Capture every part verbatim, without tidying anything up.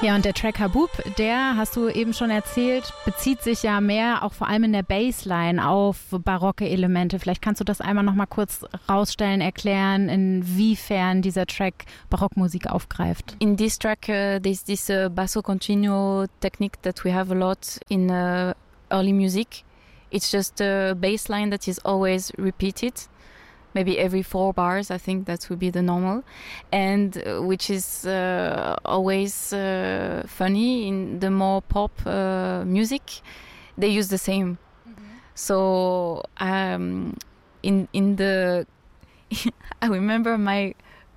Ja, und der Track Habub, der, hast du eben schon erzählt, bezieht sich ja mehr auch vor allem in der Bassline auf barocke Elemente. Vielleicht kannst du das einmal noch mal kurz rausstellen, erklären, inwiefern dieser Track Barockmusik aufgreift. In this track, uh, there's this uh, basso continuo technique that we have a lot in uh, early music. It's just a bass line that is always repeated. Maybe every four bars, I think that would be the normal, and uh, which is uh, always uh, funny. In the more pop uh, music, they use the same. Mm-hmm. So um, in in the, I remember my,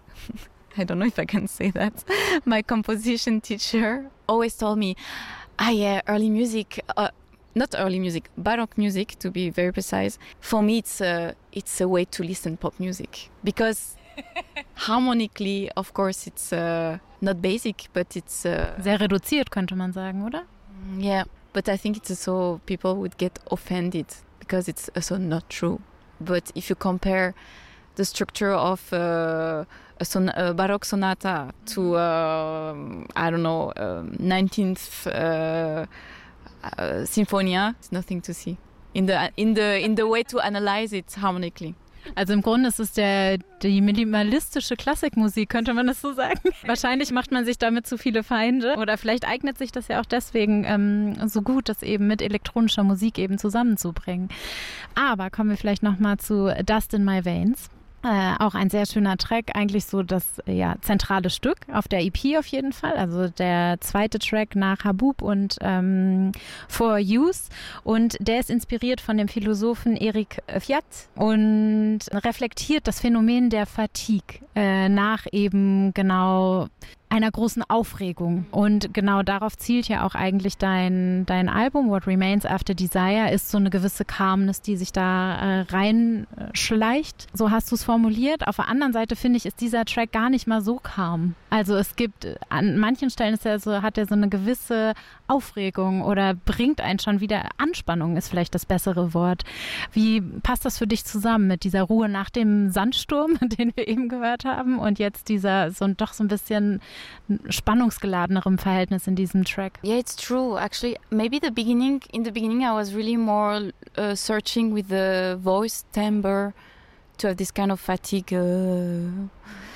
I don't know if I can say that, my composition teacher always told me, ah yeah, early music. Uh, Not early music, Baroque music, to be very precise. For me, it's a, it's a way to listen pop music. Because harmonically, of course, it's uh, not basic, but it's... Uh, Sehr reduziert, könnte man sagen, oder? Yeah, but I think it's also people would get offended because it's also not true. But if you compare the structure of uh, a, son- a Baroque sonata to, uh, I don't know, um, nineteenth... Uh, Uh, Sinfonia, it's nothing to see. In the in the in the way to analyze it harmonically. Also im Grunde ist es der, die minimalistische Klassikmusik, könnte man das so sagen. Wahrscheinlich macht man sich damit zu viele Feinde. Oder vielleicht eignet sich das ja auch deswegen ähm, so gut, das eben mit elektronischer Musik eben zusammenzubringen. Aber kommen wir vielleicht nochmal zu Dust in My Veins. Äh, auch ein sehr schöner Track, eigentlich so das ja, zentrale Stück auf der E P auf jeden Fall, also der zweite Track nach Habub und ähm, For Use, und der ist inspiriert von dem Philosophen Eric Fiat und reflektiert das Phänomen der Fatigue äh, nach eben genau einer großen Aufregung. Und genau darauf zielt ja auch eigentlich dein, dein Album, What Remains After Desire, ist so eine gewisse Calmness, die sich da äh, reinschleicht. So hast du es formuliert. Auf der anderen Seite, finde ich, ist dieser Track gar nicht mal so calm. Also es gibt, an manchen Stellen ist er so, hat er so eine gewisse Aufregung oder bringt einen schon wieder, Anspannung ist vielleicht das bessere Wort. Wie passt das für dich zusammen mit dieser Ruhe nach dem Sandsturm, den wir eben gehört haben, und jetzt dieser so doch so ein bisschen spannungsgeladenerem Verhältnis in diesem Track? Yeah, it's true. Actually, maybe the beginning, in the beginning I was really more uh, searching with the voice timbre to have this kind of fatigue uh,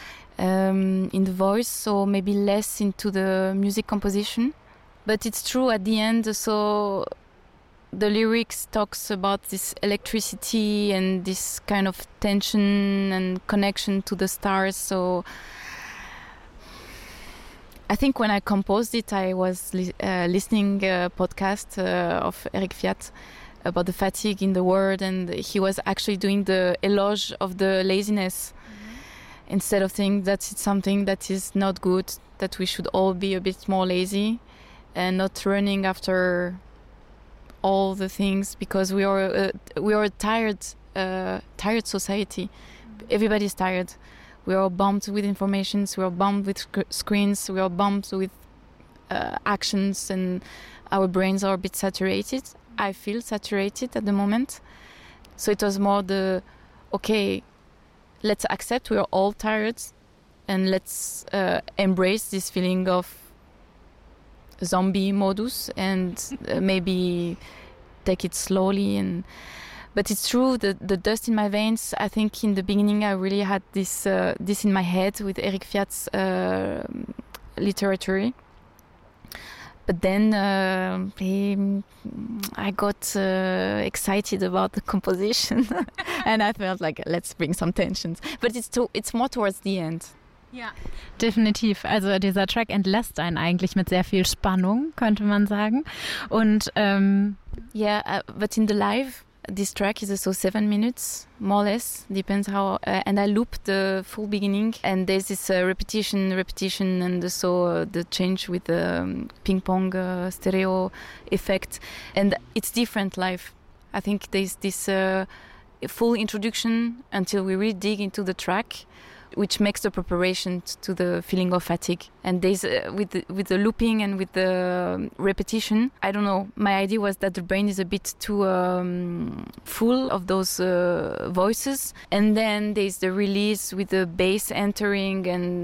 um, in the voice, so maybe less into the music composition. But it's true at the end, so the lyrics talks about this electricity and this kind of tension and connection to the stars, so I think when I composed it, I was li- uh, listening a podcast uh, of Eric Fiat about the fatigue in the world, and he was actually doing the éloge of the laziness, mm-hmm. instead of saying that it's something that is not good, that we should all be a bit more lazy and not running after all the things, because we are uh, we are a tired uh, tired society. Mm-hmm. Everybody's tired. We are bombed with informations, we are bombed with sc- screens, we are bombed with uh, actions, and our brains are a bit saturated. I feel saturated at the moment. So it was more the, okay, let's accept we are all tired, and let's uh, embrace this feeling of zombie modus, and uh, maybe take it slowly. And but it's true, the, the dust in my veins, I think in the beginning I really had this uh, this in my head with Eric Fiat's uh, literature. But then uh, he, I got uh, excited about the composition and I felt like, let's bring some tensions. But it's, to, it's more towards the end. Ja, definitiv. Also dieser Track entlässt einen eigentlich mit sehr viel Spannung, könnte man sagen. Und ähm, yeah, uh, but in the live, this track is also seven minutes, more or less, depends how. Uh, and I loop the full beginning, and there's this uh, repetition, repetition, and also uh, the change with the um, ping pong uh, stereo effect, and it's different live. I think there's this uh, full introduction until we really dig into the track, which makes the preparation to the feeling of fatigue. And there's uh, with the, with the looping and with the repetition, I don't know, my idea was that the brain is a bit too um, full of those uh, voices, and then there's the release with the bass entering, and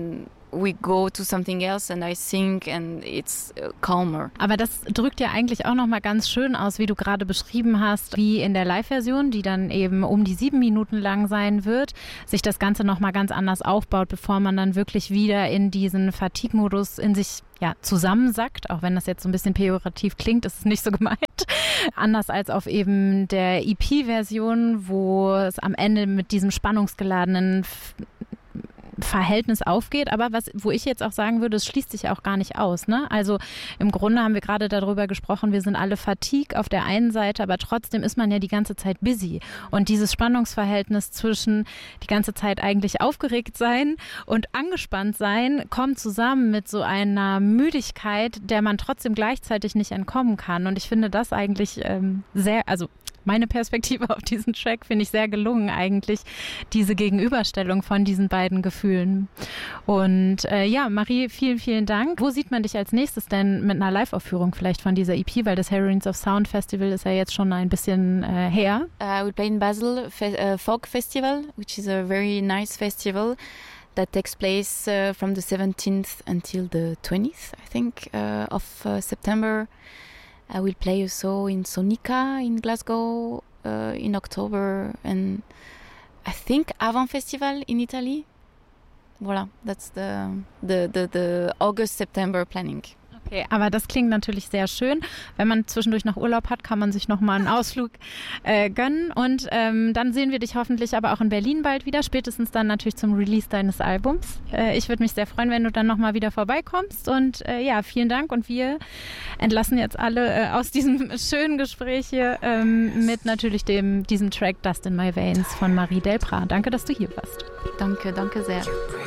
we go to something else and I sing and it's calmer. Aber das drückt ja eigentlich auch nochmal ganz schön aus, wie du gerade beschrieben hast, wie in der Live-Version, die dann eben um die sieben Minuten lang sein wird, sich das Ganze nochmal ganz anders aufbaut, bevor man dann wirklich wieder in diesen Fatigue-Modus in sich ja, zusammensackt, auch wenn das jetzt so ein bisschen pejorativ klingt, ist es nicht so gemeint. Anders als auf eben der E P-Version, wo es am Ende mit diesem spannungsgeladenen Verhältnis aufgeht, aber was, wo ich jetzt auch sagen würde, es schließt sich auch gar nicht aus, ne? Also im Grunde haben wir gerade darüber gesprochen, wir sind alle Fatigue auf der einen Seite, aber trotzdem ist man ja die ganze Zeit busy und dieses Spannungsverhältnis zwischen die ganze Zeit eigentlich aufgeregt sein und angespannt sein, kommt zusammen mit so einer Müdigkeit, der man trotzdem gleichzeitig nicht entkommen kann und ich finde das eigentlich ähm, sehr, also meine Perspektive auf diesen Track finde ich sehr gelungen eigentlich, diese Gegenüberstellung von diesen beiden Gefühlen. Und äh, ja, Marie, vielen, vielen Dank. Wo sieht man dich als nächstes denn mit einer Live-Aufführung vielleicht von dieser E P, weil das Heroines of Sound Festival ist ja jetzt schon ein bisschen äh, her. I will play in Basel Fe- uh, Folk Festival, which is a very nice festival that takes place uh, from the seventeenth until the twentieth, I think, uh, of uh, September. I will play also in Sonica in Glasgow uh, in October and I think Avant Festival in Italy. Voilà, that's the the the, the August-September planning. Okay, aber das klingt natürlich sehr schön. Wenn man zwischendurch noch Urlaub hat, kann man sich noch mal einen Ausflug äh, gönnen. Und ähm, dann sehen wir dich hoffentlich aber auch in Berlin bald wieder, spätestens dann natürlich zum Release deines Albums. Äh, ich würde mich sehr freuen, wenn du dann noch mal wieder vorbeikommst. Und äh, ja, vielen Dank. Und wir entlassen jetzt alle äh, aus diesem schönen Gespräch hier ähm, mit natürlich dem, diesem Track Dust in My Veins von Marie Delprat. Danke, dass du hier warst. Danke, danke sehr.